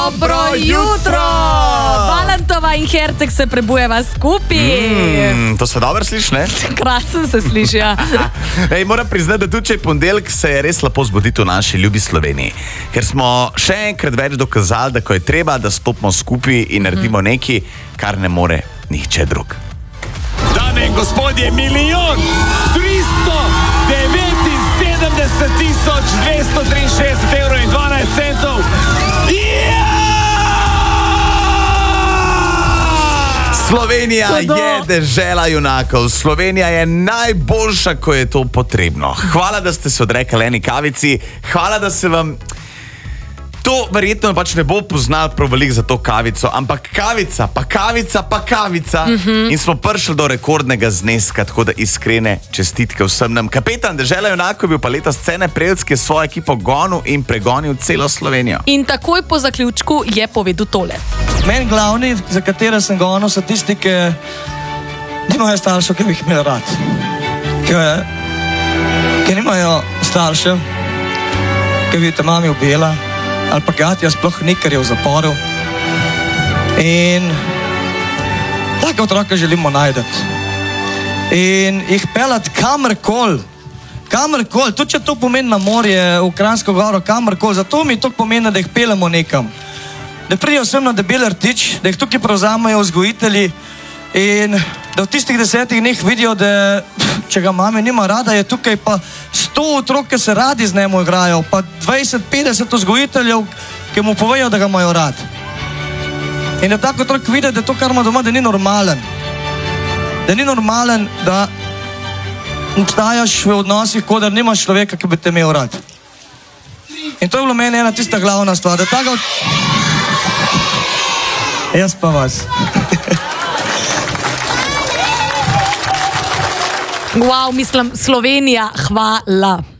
Dobro jutro! Valentova in Herceg se prebujeva skupaj. To se dobro sliši, ne? Krasno se sliši, ja. Ej, moram priznati, da tudi če je ponedeljek, se je res lepo zbuditi v naši ljubi Sloveniji. Ker smo še enkrat več dokazali, da ko je treba, da stopimo skupaj in naredimo nekaj, kar ne more nihče drug. Dame in gospodje, 1.379.263,12 Slovenija je dežela junakov. Slovenija je najboljša, ko je to potrebno. Hvala, da ste se odrekali eni kavici. Hvala, da se vam to verjetno pač ne bo poznal provelik za to kavico, ampak kavica, pa kavica, pa kavica. In smo prišli do rekordnega zneska, tako da iskrene čestitke vsem nam. Kapetan dežela junakov je bil pa letos Cene Prevc, ki je svojo ekipo gonil in pregonil celo Slovenijo. In takoj po zaključku je povedal tole. Meni glavni, za katere sem gonil, so tisti, ki nimajo staršev, ki bi jih imeli rad. Ki nimajo staršev, ki bi te mami ubila, ali pa gatja sploh ni, ker je v zaporu. In take otroke želimo najdeti. In jih pelati kamorkoli, tudi če to pomeni na morje, v Kranjsko goro, kamorkoli, zato mi to pomeni, da jih pelemo nekam. Da pridejo sem na Debeli rtič, da jih tukaj prevzamejo vzgojitelji in da v tistih 10 dneh vidijo, da če ga mame nima rada, je tukaj pa 100 otrok, ki se radi z njemu igrajo, pa 20-50 vzgojiteljev, ki mu povejo, da ga imajo rad. In da tako otrok vidi, da to, kar ima doma, da ni normalen. Da ni normalen, da obstajaš v odnosih, kot da nimaš človeka, ki bi te imel rad. In to je bilo meni ena tista glavna stvar, da tako... Jaz pa vas. Wow, mislim, Slovenija, hvala.